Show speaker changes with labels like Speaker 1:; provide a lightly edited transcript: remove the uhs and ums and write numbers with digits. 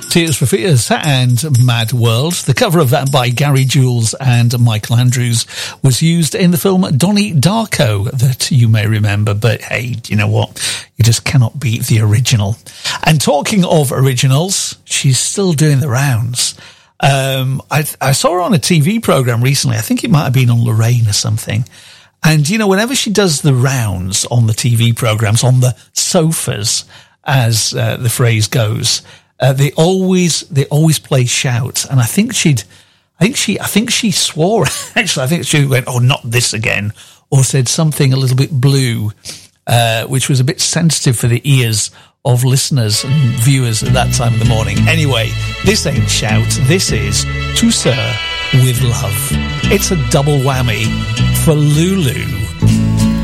Speaker 1: Tears for Fears and Mad World. The cover of that by Gary Jules and Michael Andrews was used in the film Donnie Darko that you may remember. But hey, you know what? You just cannot beat the original. And talking of originals, she's still doing the rounds. I saw her on a TV program recently. I think it might have been on Lorraine or something. And, you know, whenever she does the rounds on the TV programs, on the sofas, as the phrase goes, they always play Shout. And I think she swore. Actually, I think she went, "Oh, not this again," or said something a little bit blue, which was a bit sensitive for the ears of listeners and viewers at that time of the morning. Anyway, this ain't Shout. This is To Sir with Love. It's a double whammy for Lulu.